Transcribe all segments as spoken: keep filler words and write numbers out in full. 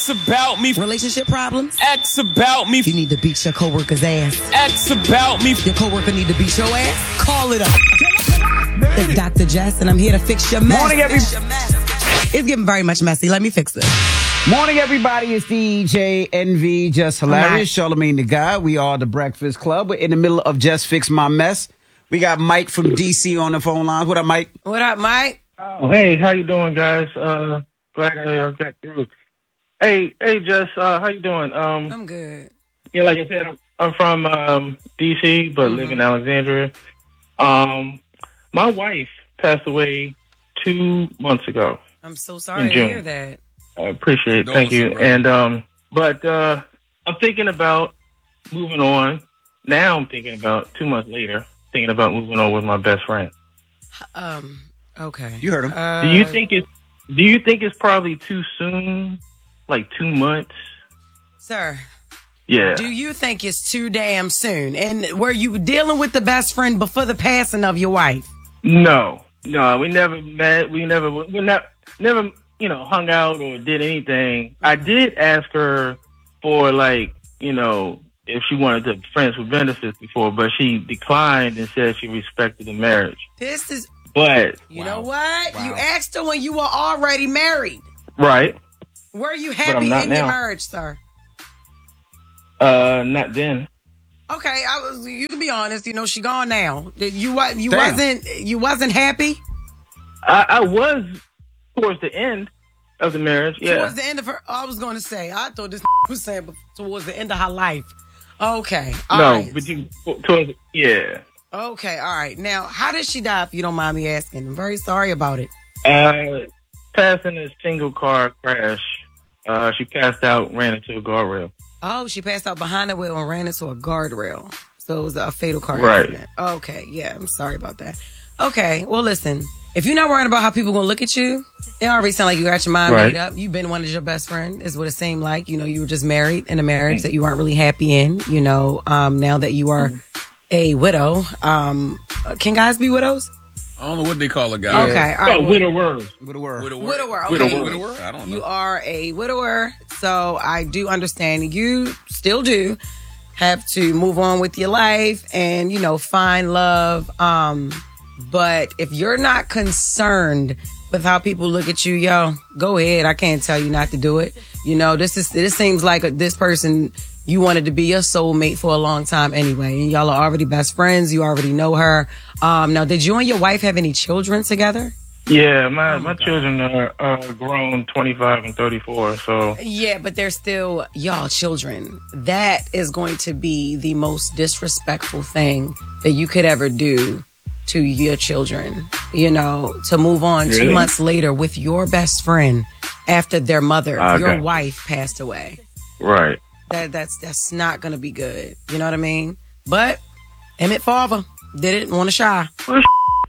X about me. Relationship problems? X about me. You need to beat your coworker's ass. X about me. Your coworker need to beat your ass? Call it up. It's Doctor Jess, and I'm here to fix your mess. Morning, every- It's getting very much messy. Let me fix this. Morning, everybody. It's D J N V, Just Hilarious, right. Charlamagne the Guy. We are the Breakfast Club. We're in the middle of Just Fix My Mess. We got Mike from D C on the phone line. What up, Mike? What up, Mike? Oh, hey, how you doing, guys? Uh, glad I uh, got through. Hey, hey, Jess, uh, how you doing? Um, I'm good. yeah, like I said, I'm, I'm from um, D C, but Mm-hmm. live in Alexandria. Um, my wife passed away two months ago. I'm so sorry In to June. hear that. I appreciate it. Thank you. And um, but uh, I'm thinking about moving on. Now I'm thinking about two months later, thinking about moving on with my best friend. Um. Okay. You heard him. Uh, Do you think it's Do you think it's probably too soon? Like two months? Sir, Yeah. do you think it's too damn soon? And were you dealing with the best friend before the passing of your wife? No, no, we never met. We never, we not, never, you know, hung out or did anything. I did ask her for like, you know, if she wanted to be friends with benefits before, but she declined and said she respected the marriage. This is, But you Wow. know what? Wow. You asked her when you were already married. right, Were you I'm happy not in your now. marriage, sir? uh, not then. Okay, I was. You can be honest. You know she gone now. You what? You Damn. wasn't. You wasn't happy I, I was towards the end of the marriage. Yeah. towards the end of her. I was going to say. I thought this was saying towards the end of her life. Okay. all no, right. but you towards yeah. Okay. All right. Now, how did she die? If you don't mind me asking, I'm very sorry about it. Uh, passing a single car crash. Uh, she passed out, ran into a guardrail. Oh, she passed out behind the wheel and ran into a guardrail. So it was a fatal car Right. accident. Okay. Yeah. I'm sorry about that. Okay. Well, listen. If you're not worrying about how people gonna look at you, it already sound like you got your mind Right. made up. You've been one of your best friend, is what it seemed like. You know, you were just married in a marriage that you weren't really happy in. You know, um, now that you are a widow, um, can guys be widows? I don't know what they call a guy. Okay, all right. Oh, widower. With a word. Widower. Widower, okay. Widower. Widower? I don't know. You are a widower, so I do understand you still do have to move on with your life and, you know, find love. Um, but if you're not concerned with how people look at you, yo, go ahead. I can't tell you not to do it. You know, this is this seems like this person you wanted to be your soulmate for a long time anyway, and y'all are already best friends. You already know her. Um, now, did you and your wife have any children together? Yeah, my, my children are, are grown, twenty-five and thirty-four, so... Yeah, but they're still y'all children. That is going to be the most disrespectful thing that you could ever do to your children. You know, to move on two Really? months later with your best friend after their mother, Okay. your wife, passed away. Right. That that's that's not going to be good. You know what I mean? But Emmett Father did it. Want to shy? Shouldn't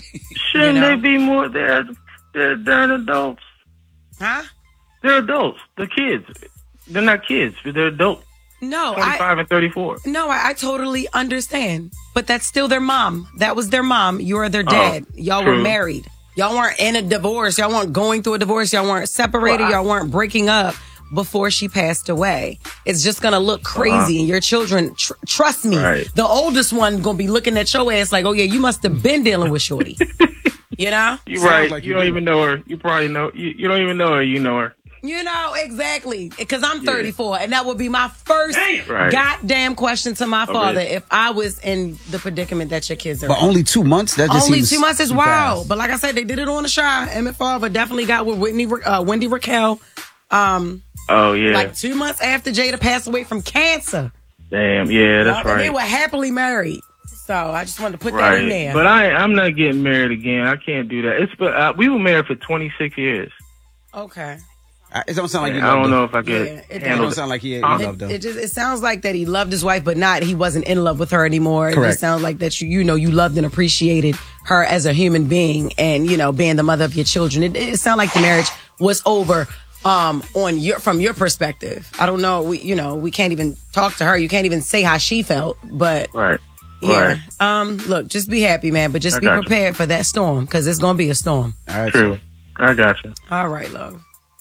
You know? they be more... They're, they're, they're adults. Huh? They're adults. They're kids. They're not kids. They're adults. No, I. twenty-five and thirty-four. No, I, I totally understand. But that's still their mom. That was their mom. You are their dad. Y'all were true. married. Y'all weren't in a divorce. Y'all weren't going through a divorce. Y'all weren't separated. Well, I- Y'all weren't breaking up before she passed away. It's just going to look crazy. And your children, tr- trust me, Right. the oldest one going to be looking at your ass like, oh, yeah, you must have been dealing with Shorty. You know? You're Sounds right. like you you don't do. even know her. You probably know... You, you don't even know her. You know her. You know, exactly. Because I'm thirty-four, and that would be my first Right. goddamn question to my father right. if I was in the predicament that your kids are But in. only two months? That just Only seems two months is too wild. fast. But like I said, they did it on the shy. Emmett Father definitely got with Whitney, uh, Wendy Raquel. Um, Oh, yeah. like two months after Jada passed away from cancer. Damn. Yeah, that's Uh, right. They were happily married. So I just wanted to put that in Right, there. but I I'm not getting married again. I can't do that. It's but uh, we were married for twenty-six years. okay. I- It don't sound like I you don't loved know her. if I could Yeah, it It handle don't it. sound like he, he Uh, loved her. It, it just it sounds like that he loved his wife, but not he wasn't in love with her anymore. It Correct. just sounds like that you you know you loved and appreciated her as a human being, and you know being the mother of your children. It, it sounded like the marriage was over. Um, on your from your perspective, I don't know. We you know we can't even talk to her. You can't even say how she felt, but Right. yeah. Right. Um, look, just be happy, man, but just I be got you. prepared for that storm because it's gonna be a storm. All right. True. I got you. All right, love.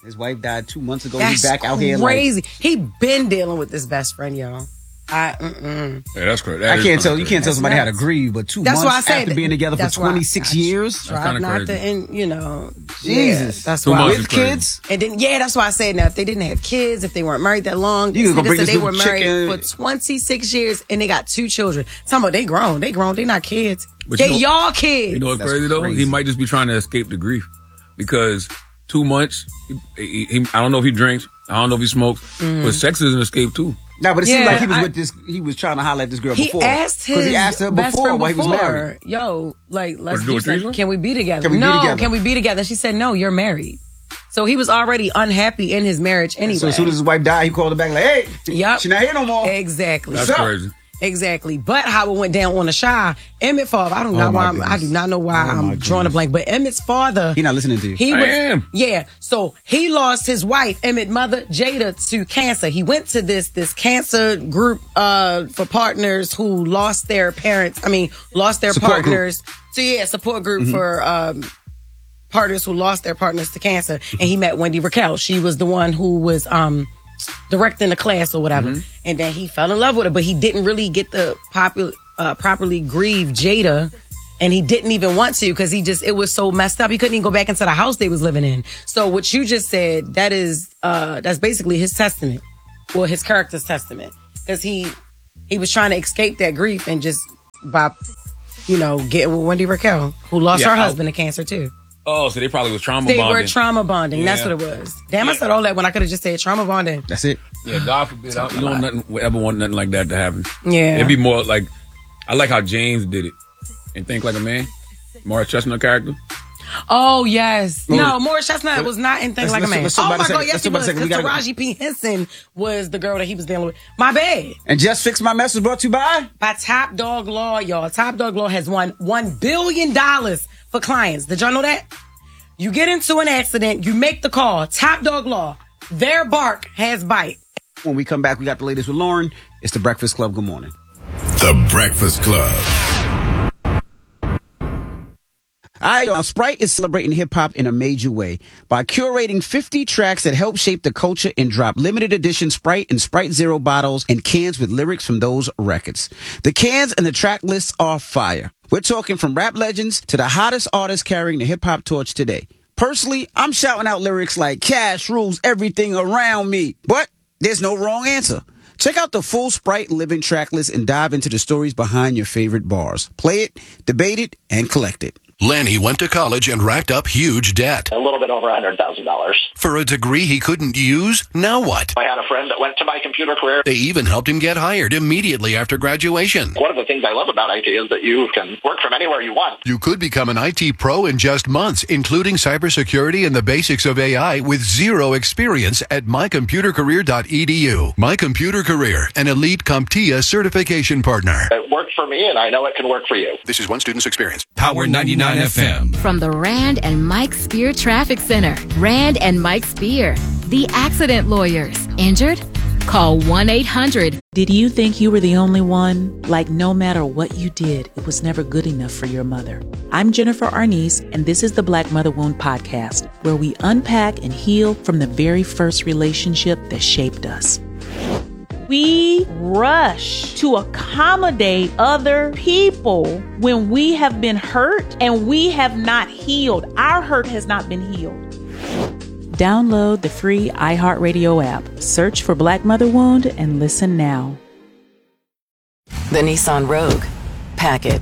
His wife died two months ago. That's He's back out here. crazy. Like, He been dealing with this best friend, yo. I mm-mm. Yeah, that's crazy. I can't tell. You can't tell somebody how to nuts. grieve, but two That's months why I said after being together for that's why twenty-six I years. Tried kinda not crazy. to, and you know, Jesus. yeah, that's Two why. months With is crazy. kids. And then, yeah, that's why I said now, if they didn't have kids, if they weren't married that long, You gonna they bring said this they were little married chicken- for twenty-six years and they got two children. Some of they grown, they grown, they not kids. But They you know- y'all kids. You know what's That's crazy though? crazy. He might just be trying to escape the grief because two months. He, he, he, I don't know if he drinks. I don't know if he smokes. Mm. But sex is an escape too. No, but it Yeah, seemed like he was I- with this. He was trying to holler at this girl He before. asked his he asked her best before friend while he was before, married. yo, like, let's do do a something. threesome? Can we be together? Can we be no, together? can we be together? She said, no, you're married. So he was already unhappy in his marriage anyway. So as soon as his wife died, he called her back like, "Hey, Yup. she not here no more." Exactly. That's What's up? crazy. Exactly. But how it went down on the Shy, Emmett father, I don't know Oh, my why I'm, I goodness. do not know why Oh, my I'm drawing a goodness. blank, but Emmett's father, He not listening to you. he I was, am. yeah. So he lost his wife, Emmett mother, Jada, to cancer. He went to this, this cancer group, uh, for partners who lost their parents. I mean, lost their Support group. partners. So yeah, support group for, um, partners who lost their partners to cancer. And he met Wendy Raquel. She was the one who was, um, directing the class or whatever. And then he fell in love with her, but he didn't really get the popular, uh, properly grieve Jada. And he didn't even want to because he just, it was so messed up. He couldn't even go back into the house they was living in. So what you just said, that is, uh, that's basically his testament or his character's testament. Cause he, he was trying to escape that grief and just by, you know, getting with Wendy Raquel, who lost Yeah, her I- husband to cancer too. Oh, so they probably was trauma They bonding. were trauma bonding. That's Yeah. what it was. Damn, I said all that when I could have just said trauma bonding. That's it. Yeah, God forbid. I, you don't nothing, ever want nothing like that to happen. Yeah. It'd be more like, I like how James did it. And Think Like a Man. Morris Chestnut character. Oh, yes. No, Morris Chestnut was not in Think let's- Like a let's- Man. let's talk Oh, about my it a God, second. yes, Let's he talk about it a was. second. We Because gotta- Taraji P. Henson was the girl that he was dealing with. My bad. And Just Fix My Mess was brought to you by. By Top Dog Law, y'all. Top Dog Law has won one billion dollars for clients. Did y'all know that? You get into an accident, you make the call. Top Dog Law. Their bark has bite. When we come back, we got the latest with Lauren. It's the Breakfast Club. Good morning. The Breakfast Club. All right, uh, Sprite is celebrating hip-hop in a major way by curating fifty tracks that help shape the culture and drop limited edition Sprite and Sprite Zero bottles and cans with lyrics from those records. The cans and the track lists are fire. We're talking from rap legends to the hottest artists carrying the hip-hop torch today. Personally, I'm shouting out lyrics like Cash rules everything around me, but there's no wrong answer. Check out the full Sprite Living track list and dive into the stories behind your favorite bars. Play it, debate it, and collect it. Lanny went to college and racked up huge debt. A little bit over one hundred thousand dollars. For a degree he couldn't use, now what? I had a friend that went to my computer career. They even helped him get hired immediately after graduation. One of the things I love about I T is that you can work from anywhere you want. You could become an I T pro in just months, including cybersecurity and the basics of A I with zero experience at my computer career dot e d u. My Computer Career, an elite CompTIA certification partner. It worked for me, and I know it can work for you. This is one student's experience. Power ninety-nine F M. From the Rand and Mike Spear Traffic Center. Rand and Mike Spear, the accident lawyers. Injured? Call one eight hundred. Did you think you were the only one? Like, no matter what you did, it was never good enough for your mother. I'm Jennifer Arnice, and this is the Black Mother Wound Podcast, where we unpack and heal from the very first relationship that shaped us. We rush to accommodate other people when we have been hurt and we have not healed. Our hurt has not been healed. Download the free iHeartRadio app. Search for Black Mother Wound and listen now. The Nissan Rogue. Pack it.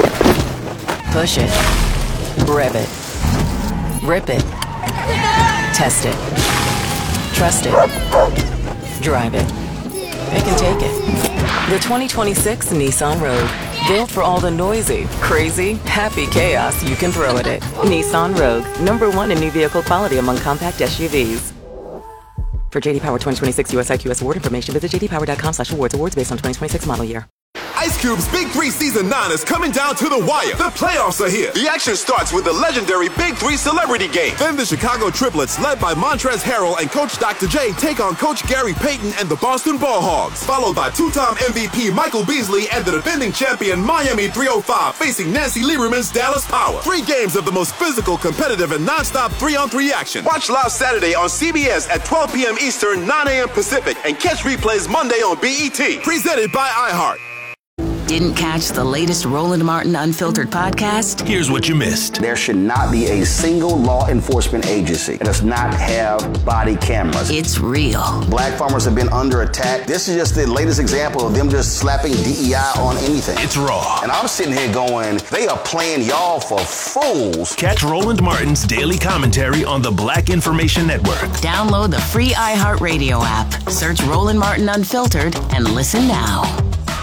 Push it. Rev it. Rip it. Test it. Trust it. Drive it. It can take it. The twenty twenty-six Nissan Rogue. Built for all the noisy, crazy, happy chaos you can throw at it. Nissan Rogue. Number one in new vehicle quality among compact S U Vs. For J D Power twenty twenty-six U S I Q S award information, visit j d power dot com slash awards. Awards based on twenty twenty-six model year. Ice Cube's Big Three Season nine is coming down to the wire. The playoffs are here. The action starts with the legendary Big Three Celebrity Game. Then the Chicago Triplets, led by Montrezl Harrell and Coach Doctor J, take on Coach Gary Payton and the Boston Ball Hogs, followed by two-time M V P Michael Beasley and the defending champion Miami three oh five facing Nancy Lieberman's Dallas Power. Three games of the most physical, competitive, and non-stop three-on-three action. Watch live Saturday on C B S at twelve p.m. Eastern, nine a.m. Pacific, and catch replays Monday on B E T. Presented by iHeart. Didn't catch the latest Roland Martin Unfiltered podcast? Here's what you missed. There should not be a single law enforcement agency that does not have body cameras. It's real. Black farmers have been under attack. This is just the latest example of them just slapping D E I on anything. It's raw. And I'm sitting here going, they are playing y'all for fools. Catch Roland Martin's daily commentary on the Black Information Network. Download the free iHeartRadio app. Search Roland Martin Unfiltered and listen now.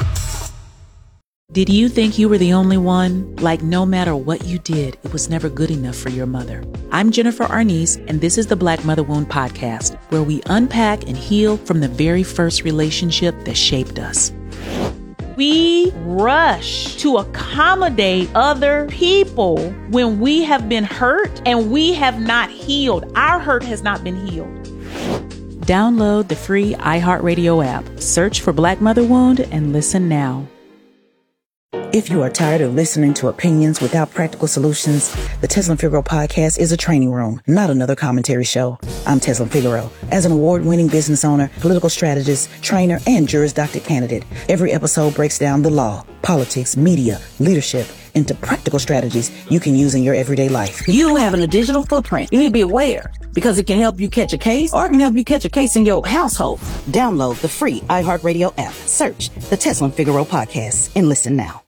Did you think you were the only one? Like no matter what you did, it was never good enough for your mother. I'm Jennifer Arnice, and this is the Black Mother Wound Podcast, where we unpack and heal from the very first relationship that shaped us. We rush to accommodate other people when we have been hurt and we have not healed. Our hurt has not been healed. Download the free iHeartRadio app. Search for Black Mother Wound and listen now. If you are tired of listening to opinions without practical solutions, the Teslin Figaro podcast is a training room, not another commentary show. I'm Teslin Figaro. As an award-winning business owner, political strategist, trainer, and Juris Doctor candidate, every episode breaks down the law, politics, media, leadership, into practical strategies you can use in your everyday life. You having a digital footprint. You need to be aware because it can help you catch a case or it can help you catch a case in your household. Download the free iHeartRadio app. Search the Teslin Figaro podcast and listen now.